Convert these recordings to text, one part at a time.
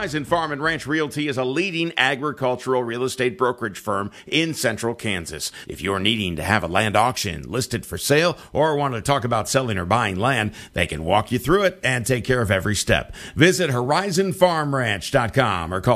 Horizon Farm and Ranch Realty is a leading agricultural real estate brokerage firm in central Kansas. If you're needing to have a land auction listed for sale or want to talk about selling or buying land, they can walk you through it and take care of every step. Visit horizonfarmranch.com or call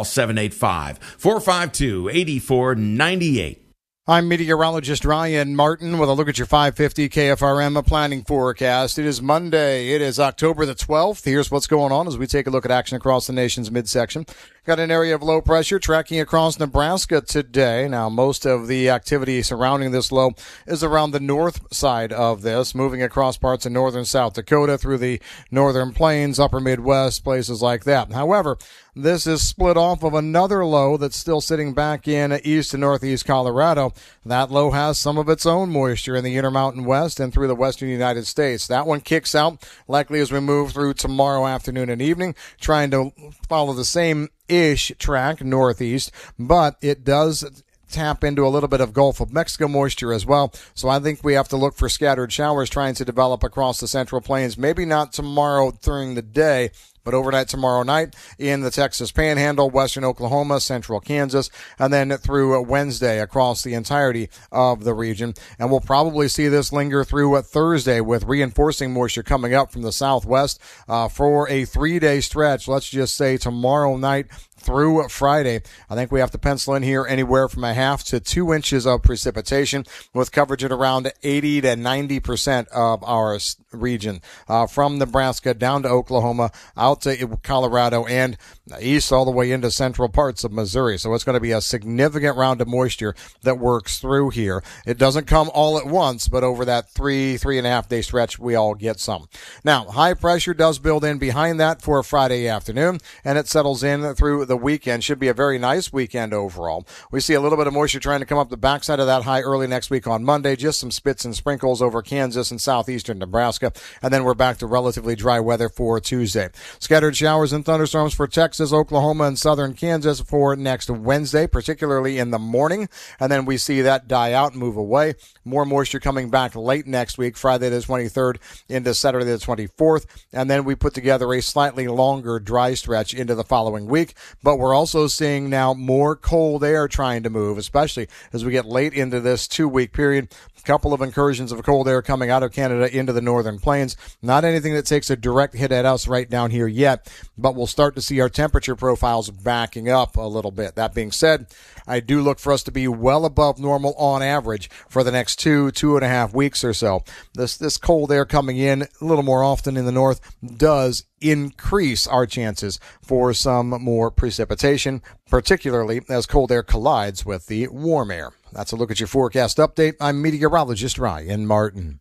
785-452-8498. I'm meteorologist Ryan Martin with a look at your 550 KFRM planning forecast. It is Monday. It is October the 12th. Here's what's going on as we take a look at action across the nation's midsection. Got an area of low pressure tracking across Nebraska today. Now, most of the activity surrounding this low is around the north side of this, moving across parts of northern South Dakota through the northern plains, upper Midwest, places like that. However, this is split off of another low that's still sitting back in east and northeast Colorado. That low has some of its own moisture in the Intermountain West and through the western United States. That one kicks out likely as we move through tomorrow afternoon and evening, trying to follow the same-ish track northeast, but it does tap into a little bit of Gulf of Mexico moisture as well. So I think we have to look for scattered showers trying to develop across the Central Plains. Maybe not tomorrow during the day, but overnight tomorrow night in the Texas Panhandle, western Oklahoma, central Kansas, and then through Wednesday across the entirety of the region. And we'll probably see this linger through Thursday with reinforcing moisture coming up from the southwest for a 3-day stretch. Let's just say tomorrow night through Friday. I think we have to pencil in here anywhere from 1/2 to 2 inches of precipitation with coverage at around 80 to 90% of our region, from Nebraska down to Oklahoma, out to Colorado, and east all the way into central parts of Missouri. So it's going to be a significant round of moisture that works through here. It doesn't come all at once, but over that 3.5 day stretch, we all get some. Now, high pressure does build in behind that for a Friday afternoon, and it settles in through the weekend. Should be a very nice weekend overall. We see a little bit of moisture trying to come up the backside of that high early next week on Monday. Just some spits and sprinkles over Kansas and southeastern Nebraska. And then we're back to relatively dry weather for Tuesday. Scattered showers and thunderstorms for Texas, Oklahoma, and southern Kansas for next Wednesday, particularly in the morning. And then we see that die out and move away. More moisture coming back late next week, Friday the 23rd into Saturday the 24th. And then we put together a slightly longer dry stretch into the following week. But we're also seeing now more cold air trying to move, especially as we get late into this 2-week period. A couple of incursions of cold air coming out of Canada into the northern plains. Not anything that takes a direct hit at us right down here yet, but we'll start to see our temperature profiles backing up a little bit. That being said, I do look for us to be well above normal on average for the next 2.5 weeks or so. This cold air coming in a little more often in the north does increase our chances for some more precipitation, particularly as cold air collides with the warm air. That's a look at your forecast update. I'm meteorologist Ryan Martin.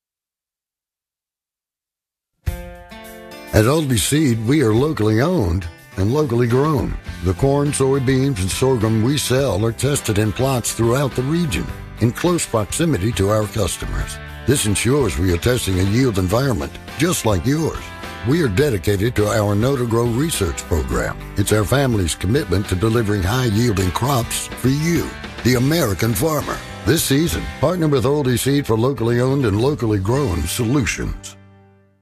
At Aldi Seed, we are locally owned and locally grown. The corn, soybeans, and sorghum we sell are tested in plots throughout the region in close proximity to our customers. This ensures we are testing a yield environment just like yours. We are dedicated to our Know to Grow research program. It's our family's commitment to delivering high-yielding crops for you, the American farmer. This season, partner with Aldi Seed for locally owned and locally grown solutions.